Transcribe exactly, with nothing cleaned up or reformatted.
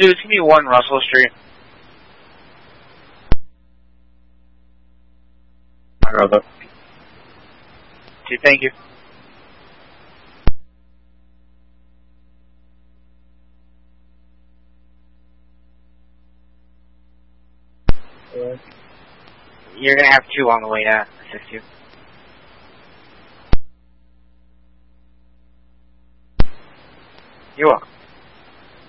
Two, it's going to be one Russell Street. Bravo. Two, thank you. Uh, You're going to have two on the way to assist you. You're welcome.